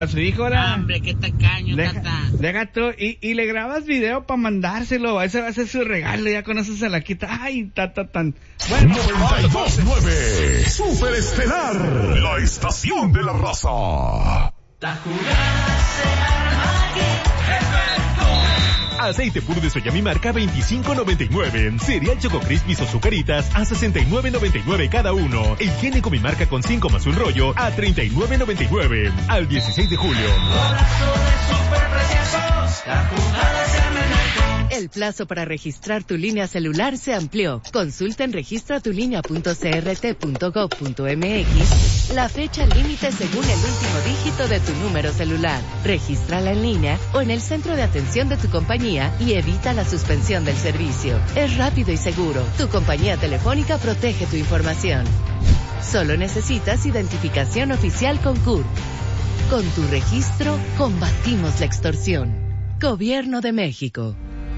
a su hijo, ¿verdad? Hombre, qué tacaño, tata. Deja tú, y le grabas video para mandárselo, ese va a ser su regalo, ya con eso se la quita. Ay, tata tan. Bueno, 92.9 Super Estelar, la estación de la raza. La jugada se arma aquí. Aceite puro de soya mi marca $25.99. Cereal Choco Crispis o Zucaritas a $69.99 cada uno. E higiene con mi marca con 5 más un rollo a $39.99. Al 16 de julio. Golazo de superpreciosos. La jugada se arma aquí. El plazo para registrar tu línea celular se amplió. Consulta en registratulínea.crt.gov.mx la fecha límite según el último dígito de tu número celular. Regístrala en línea o en el centro de atención de tu compañía y evita la suspensión del servicio. Es rápido y seguro. Tu compañía telefónica protege tu información. Solo necesitas identificación oficial con CURP. Con tu registro, combatimos la extorsión. Gobierno de México.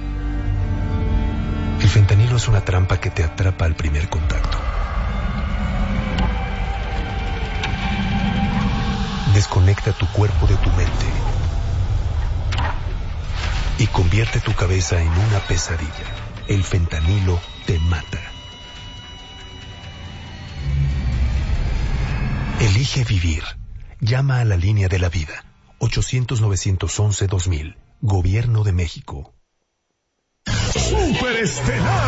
El fentanilo es una trampa que te atrapa al primer contacto. Desconecta tu cuerpo de tu mente y convierte tu cabeza en una pesadilla. El fentanilo te mata. Elige vivir. Llama a la línea de la vida. 800-911-2000. Gobierno de México. Super Estelar.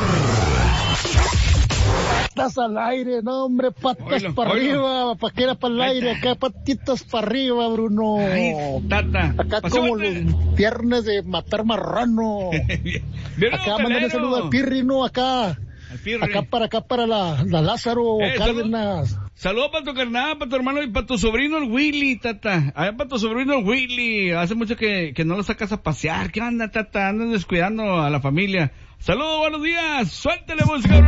Patas al aire, no hombre, patas para arriba, paquera para el aire, acá patitas para arriba, Bruno. Ay, tata. Acá como los viernes de matar marrano. Acá mandando un saludo al Pirri, ¿no? Acá para la Lázaro Cárdenas. Saludos para tu carnal, para tu hermano y para tu sobrino el Willy, tata. Allá para tu sobrino el Willy. Hace mucho que no lo sacas a pasear. ¿Qué onda, tata? Andan descuidando a la familia. Saludos, buenos días. Suéltale música.